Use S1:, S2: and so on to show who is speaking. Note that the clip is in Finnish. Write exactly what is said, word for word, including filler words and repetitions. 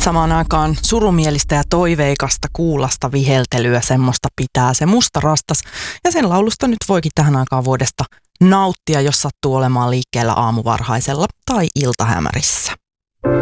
S1: samaan aikaan surumielistä ja toiveikasta kuulasta viheltelyä, semmoista pitää se Musta rastas. Ja sen laulusta nyt voikin tähän aikaan vuodesta nauttia, jos sattuu olemaan liikkeellä aamuvarhaisella tai iltahämärissä.